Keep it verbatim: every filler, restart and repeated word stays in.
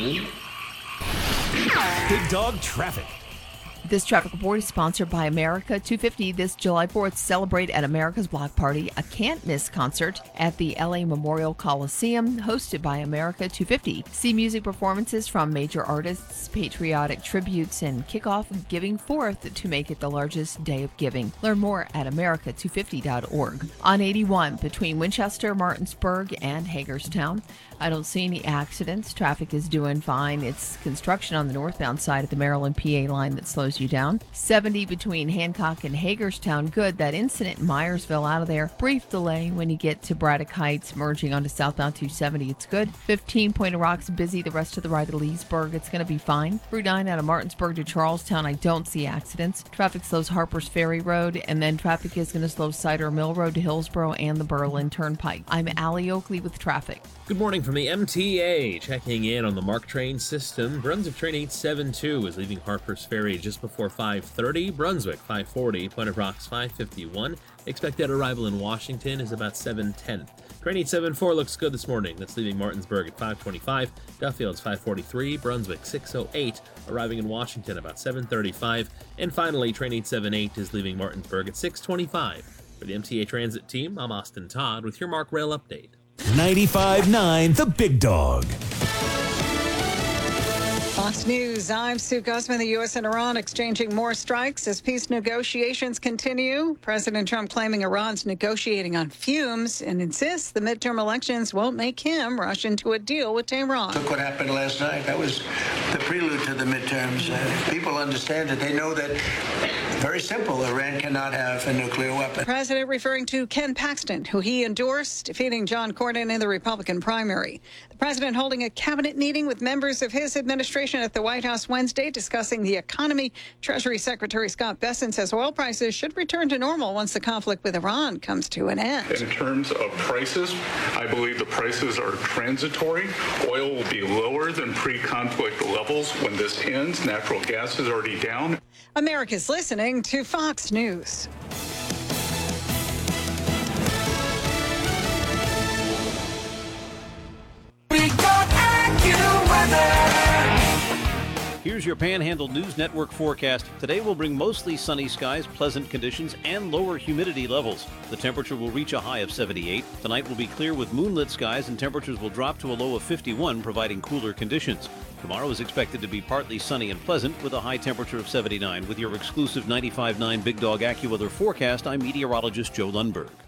Big Dog Traffic. This traffic report is sponsored by America two fifty. This July fourth, celebrate at America's Block Party, a can't-miss concert at the L A Memorial Coliseum, hosted by America two fifty. See music performances from major artists, patriotic tributes, and kick off Giving Forth to make it the largest day of giving. Learn more at america two fifty dot org. On eighty-one, between Winchester, Martinsburg, and Hagerstown, I don't see any accidents. Traffic is doing fine. It's construction on the northbound side of the Maryland P A line that slows you down. seventy between Hancock and Hagerstown. Good. That incident in Myersville out of there. Brief delay when you get to Braddock Heights, merging onto southbound two seventy. It's good. fifteen Point of Rocks busy. The rest of the ride to Leesburg. It's going to be fine. Route nine out of Martinsburg to Charlestown. I don't see accidents. Traffic slows Harper's Ferry Road, and then traffic is going to slow Cider Mill Road to Hillsborough and the Berlin Turnpike. I'm Allie Oakley with traffic. Good morning from the M T A. Checking in on the MARC train system. Brunswick train eight seventy-two is leaving Harper's Ferry just before five thirty. Brunswick five forty. Point of Rocks five fifty-one. Expected arrival in Washington is about seven ten. Train eight seventy-four looks good this morning. That's leaving Martinsburg at five twenty-five. Duffield's five forty-three. Brunswick six oh eight. Arriving in Washington about seven thirty-five. And finally, train eight seventy-eight is leaving Martinsburg at six twenty-five. For the M T A Transit team, I'm Austin Todd with your MARC Rail update. ninety-five point nine The Big Dog. Fox News, I'm Sue Guzman. The U S and Iran exchanging more strikes as peace negotiations continue. President Trump claiming Iran's negotiating on fumes and insists the midterm elections won't make him rush into a deal with Tehran. Look what happened last night. That was the prelude to the midterms. Uh, people understand it. They know that, very simple, Iran cannot have a nuclear weapon. The president referring to Ken Paxton, who he endorsed, defeating John Cornyn in the Republican primary. The president holding a cabinet meeting with members of his administration at the White House Wednesday discussing the economy. Treasury Secretary Scott Bessent says oil prices should return to normal once the conflict with Iran comes to an end. In terms of prices, I believe the prices are transitory. Oil will be lower than pre-conflict levels when this ends. Natural gas is already down. America's listening to Fox News. Here's your Panhandle News Network forecast. Today will bring mostly sunny skies, pleasant conditions, and lower humidity levels. The temperature will reach a high of seventy-eight. Tonight will be clear with moonlit skies, and temperatures will drop to a low of fifty-one, providing cooler conditions. Tomorrow is expected to be partly sunny and pleasant with a high temperature of seventy-nine. With your exclusive ninety-five point nine Big Dog AccuWeather forecast, I'm meteorologist Joe Lundberg.